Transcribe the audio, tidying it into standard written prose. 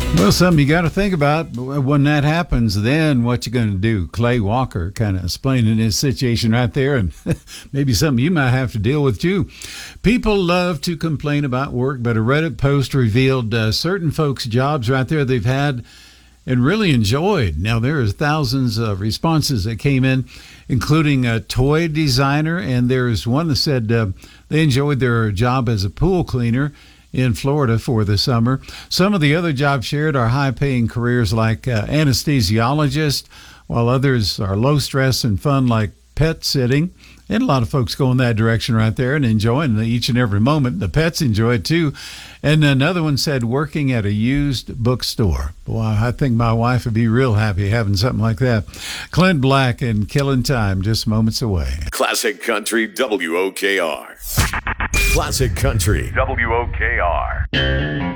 Well, something you got to think about when that happens, then what you going to do? Clay Walker kind of explaining his situation right there, and maybe something you might have to deal with too. People love to complain about work, but a Reddit post revealed certain folks' jobs right there they've had and really enjoyed. Now, there are thousands of responses that came in, including a toy designer, and there's one that said they enjoyed their job as a pool cleaner in Florida for the summer. Some of the other jobs shared are high-paying careers like anesthesiologist, while others are low-stress and fun like pet sitting. And a lot of folks go in that direction right there and enjoying each and every moment. The pets enjoy it too. And another one said working at a used bookstore. Boy, I think my wife would be real happy having something like that. Clint Black and Killing Time, just moments away. Classic Country WOKR. Classic Country WOKR.